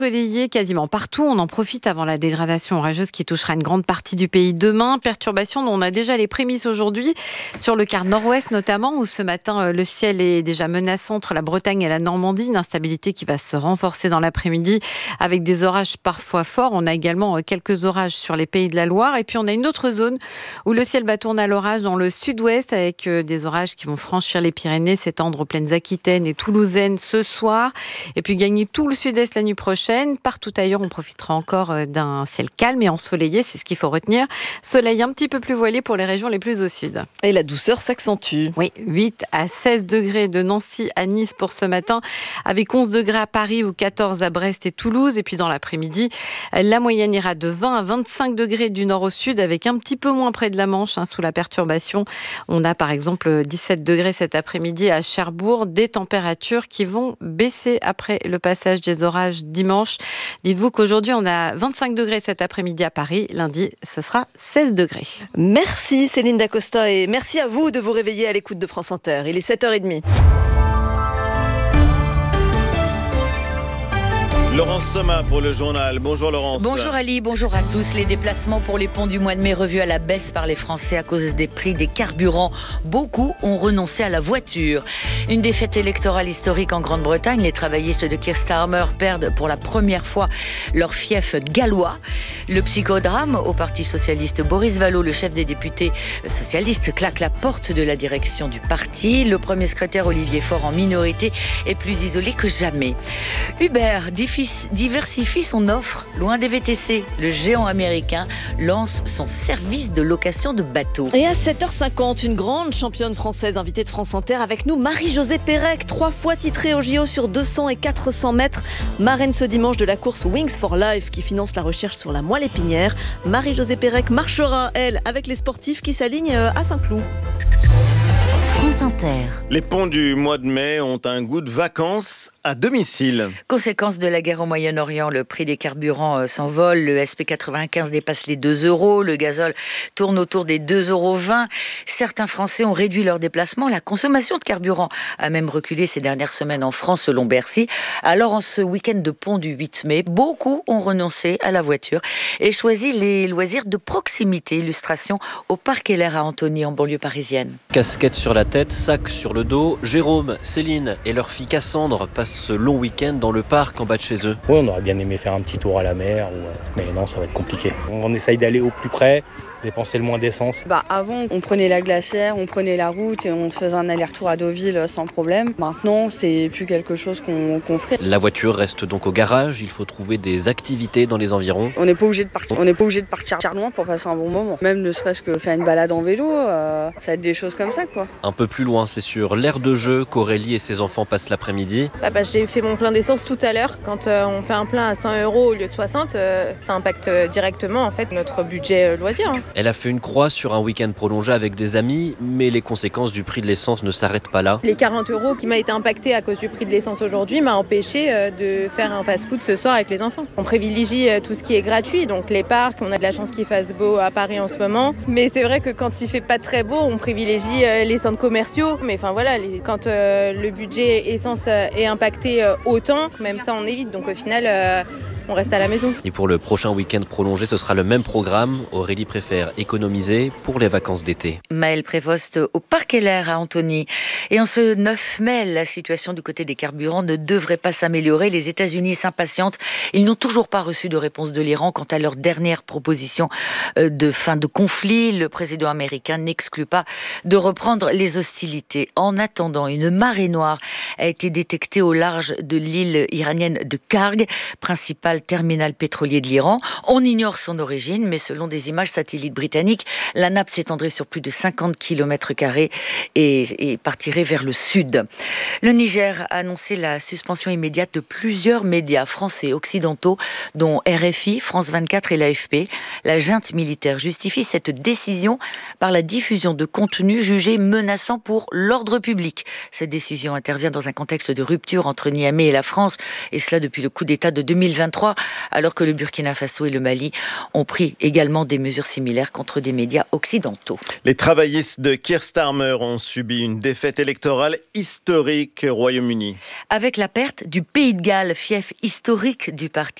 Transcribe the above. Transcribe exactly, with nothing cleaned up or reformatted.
Ensoleillé quasiment partout, on en profite avant la dégradation orageuse qui touchera une grande partie du pays demain. Perturbation dont on a déjà les prémices aujourd'hui sur le quart nord-ouest notamment, où ce matin le ciel est déjà menaçant entre la Bretagne et la Normandie. Une instabilité qui va se renforcer dans l'après-midi avec des orages parfois forts. On a également quelques orages sur les pays de la Loire. Et puis on a une autre zone où le ciel va tourner à l'orage dans le sud-ouest avec des orages qui vont franchir les Pyrénées, s'étendre aux plaines aquitaines et toulousaines ce soir. Et puis gagner tout le sud-est la nuit prochaine. Partout ailleurs, on profitera encore d'un ciel calme et ensoleillé, c'est ce qu'il faut retenir. Soleil un petit peu plus voilé pour les régions les plus au sud. Et la douceur s'accentue. Oui, huit à seize degrés de Nancy à Nice pour ce matin, avec onze degrés à Paris ou quatorze à Brest et Toulouse. Et puis dans l'après-midi, la moyenne ira de vingt à vingt-cinq degrés du nord au sud, avec un petit peu moins près de la Manche, hein, sous la perturbation. On a par exemple dix-sept degrés cet après-midi à Cherbourg, des températures qui vont baisser après le passage des orages dimanche. Dites-vous qu'aujourd'hui, on a vingt-cinq degrés cet après-midi à Paris. Lundi, ce sera seize degrés. Merci Céline Dacosta et merci à vous de vous réveiller à l'écoute de France Inter. Il est sept heures trente. Laurence Thomas pour le journal. Bonjour Laurence. Bonjour Ali, bonjour à tous. Les déplacements pour les ponts du mois de mai revus à la baisse par les Français à cause des prix des carburants. Beaucoup ont renoncé à la voiture. Une défaite électorale historique en Grande-Bretagne. Les travaillistes de Keir Starmer perdent pour la première fois leur fief gallois. Le psychodrame au Parti socialiste. Boris Vallaud, le chef des députés socialistes, claque la porte de la direction du parti. Le premier secrétaire Olivier Faure en minorité est plus isolé que jamais. Uber, difficile diversifie son offre loin des V T C. Le géant américain lance son service de location de bateaux. Et à sept heures cinquante, une grande championne française invitée de France Inter avec nous, Marie-Josée Pérec, trois fois titrée au J O sur deux cents et quatre cents mètres. Marraine ce dimanche de la course Wings for Life qui finance la recherche sur la moelle épinière. Marie-Josée Pérec marchera, elle, avec les sportifs qui s'alignent à Saint-Cloud. France Inter. Les ponts du mois de mai ont un goût de vacances à domicile. Conséquence de la guerre au Moyen-Orient, le prix des carburants s'envole. Le S P quatre-vingt-quinze dépasse les deux euros. Le gazole tourne autour des deux euros vingt. Certains Français ont réduit leurs déplacements. La consommation de carburant a même reculé ces dernières semaines en France, selon Bercy. Alors, en ce week-end de pont du huit mai, beaucoup ont renoncé à la voiture et choisi les loisirs de proximité. Illustration au Parc Heller à Antony, en banlieue parisienne. Casquette sur la tête, sac sur le dos, Jérôme, Céline et leur fille Cassandre passent ce long week-end dans le parc en bas de chez eux. Oui, on aurait bien aimé faire un petit tour à la mer, mais non, ça va être compliqué. On essaye d'aller au plus près, dépenser le moins d'essence. Bah avant, on prenait la glacière, on prenait la route et on faisait un aller-retour à Deauville sans problème. Maintenant, c'est plus quelque chose qu'on, qu'on ferait. La voiture reste donc au garage. Il faut trouver des activités dans les environs. On n'est pas obligé de partir. On n'est pas obligé de partir loin pour passer un bon moment. Même ne serait-ce que faire une balade en vélo, euh, ça va être des choses comme ça, quoi. Un peu plus loin, c'est sur l'aire de jeu qu'Aurélie et ses enfants passent l'après-midi. Bah bah, j'ai fait mon plein d'essence tout à l'heure. Quand euh, on fait un plein à cent euros au lieu de soixante, euh, ça impacte euh, directement en fait notre budget euh, loisir. Hein. Elle a fait une croix sur un week-end prolongé avec des amis, mais les conséquences du prix de l'essence ne s'arrêtent pas là. Les quarante euros qui m'a été impacté à cause du prix de l'essence aujourd'hui m'a empêché euh, de faire un fast-food ce soir avec les enfants. On privilégie euh, tout ce qui est gratuit, donc les parcs. On a de la chance qu'il fasse beau à Paris en ce moment, mais c'est vrai que quand il fait pas très beau, on privilégie euh, les centres commerciaux. Mais enfin voilà, les, quand euh, le budget essence euh, est impacté euh, autant, même ça on évite. Donc au final, euh, on reste à la maison. Et pour le prochain week-end prolongé, ce sera le même programme. Aurélie préfère économiser pour les vacances d'été. Maëlle Prévost au Parc Heller à Antony. Et en ce neuf mai, la situation du côté des carburants ne devrait pas s'améliorer. Les États-Unis s'impatientent. Ils n'ont toujours pas reçu de réponse de l'Iran quant à leur dernière proposition de fin de conflit. Le président américain n'exclut pas de reprendre les hostilités. En attendant, une marée noire a été détectée au large de l'île iranienne de Karg, principal terminal pétrolier de l'Iran. On ignore son origine, mais selon des images satellites britanniques, la nappe s'étendrait sur plus de cinquante kilomètres carrés et, et partirait vers le sud. Le Niger a annoncé la suspension immédiate de plusieurs médias français occidentaux, dont R F I, France vingt-quatre et l'A F P. La junte militaire justifie cette décision par la diffusion de contenus jugés menaçants pour l'ordre public. Cette décision intervient dans un contexte de rupture entre Niamey et la France, et cela depuis le coup d'État de deux mille vingt-trois. vingt-trois, alors que le Burkina Faso et le Mali ont pris également des mesures similaires contre des médias occidentaux. Les travaillistes de Keir Starmer ont subi une défaite électorale historique au Royaume-Uni. Avec la perte du Pays de Galles, fief historique du parti